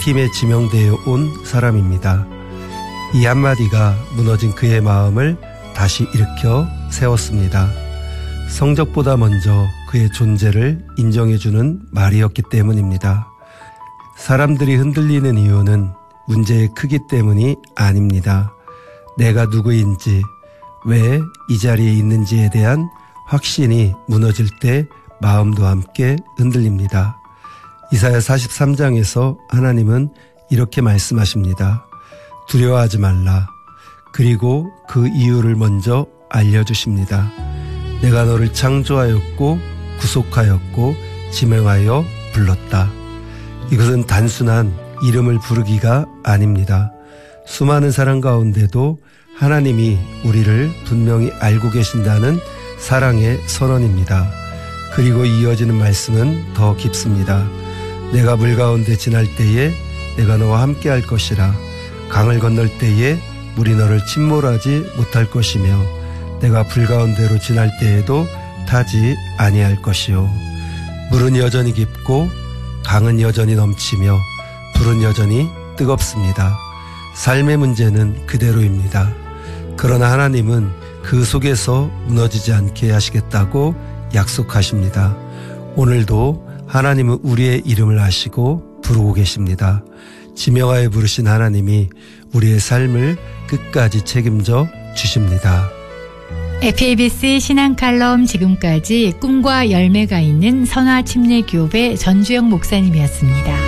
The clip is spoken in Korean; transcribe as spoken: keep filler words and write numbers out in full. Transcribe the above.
팀에 지명되어 온 사람입니다. 이 한마디가 무너진 그의 마음을 다시 일으켜 세웠습니다. 성적보다 먼저 그의 존재를 인정해주는 말이었기 때문입니다. 사람들이 흔들리는 이유는 문제의 크기 때문이 아닙니다. 내가 누구인지, 왜 이 자리에 있는지에 대한 확신이 무너질 때 마음도 함께 흔들립니다. 이사야 사십삼 장에서 하나님은 이렇게 말씀하십니다. 두려워하지 말라. 그리고 그 이유를 먼저 알려주십니다. 내가 너를 창조하였고 구속하였고 지명하여 불렀다. 이것은 단순한 이름을 부르기가 아닙니다. 수많은 사람 가운데도 하나님이 우리를 분명히 알고 계신다는 사랑의 선언입니다. 그리고 이어지는 말씀은 더 깊습니다. 내가 물 가운데 지날 때에 내가 너와 함께 할 것이라. 강을 건널 때에 물이 너를 침몰하지 못할 것이며 내가 불 가운데로 지날 때에도 타지 아니할 것이요. 물은 여전히 깊고 강은 여전히 넘치며 불은 여전히 뜨겁습니다. 삶의 문제는 그대로입니다. 그러나 하나님은 그 속에서 무너지지 않게 하시겠다고 약속하십니다. 오늘도 하나님은 우리의 이름을 아시고 부르고 계십니다. 지명하여 부르신 하나님이 우리의 삶을 끝까지 책임져 주십니다. 에프에이비씨 신앙칼럼 지금까지 꿈과 열매가 있는 선화침례교회 전주영 목사님이었습니다.